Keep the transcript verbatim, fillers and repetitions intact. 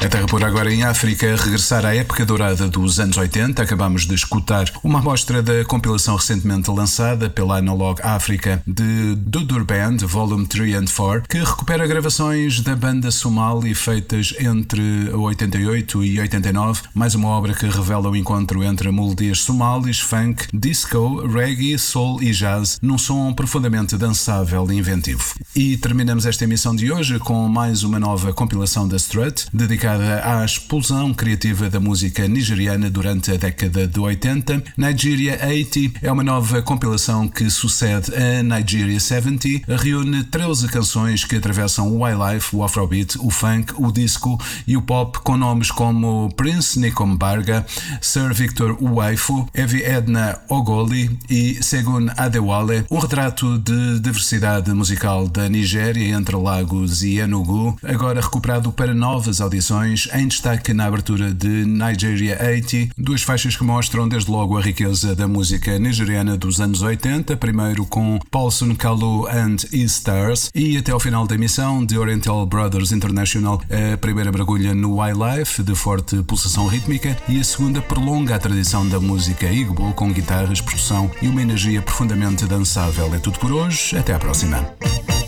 A terra por agora em África, regressar à época dourada dos anos oitenta. Acabamos de escutar uma amostra da compilação recentemente lançada pela Analog África de Dudur Band, Volume três and quatro, que recupera gravações da banda Somali feitas entre oitenta e oito e oitenta e nove, mais uma obra que revela o encontro entre melodias somalis, funk, disco, reggae, soul e jazz, num som profundamente dançável e inventivo. E terminamos esta emissão de hoje com mais uma nova compilação da Strut, dedicada à explosão criativa da música nigeriana durante a década de oitenta. Nigeria oitenta é uma nova compilação que sucede a Nigeria setenta, reúne treze canções que atravessam o highlife, o afrobeat, o funk, o disco e o pop, com nomes como Prince Nikombarga, Sir Victor Uwaifu, Evi Edna Ogoli e Segun Adewale, um retrato de diversidade musical da Nigéria entre Lagos e Enugu, agora recuperado para novas audições, em destaque na abertura de Nigeria oitenta, duas faixas que mostram desde logo a riqueza da música nigeriana dos anos oitenta, primeiro com Paulson Kalu and His Stars, e até ao final da emissão de Oriental Brothers International, a primeira mergulha no highlife de forte pulsação rítmica e a segunda prolonga a tradição da música Igbo com guitarras, percussão e uma energia profundamente dançável. É tudo por hoje, até à próxima.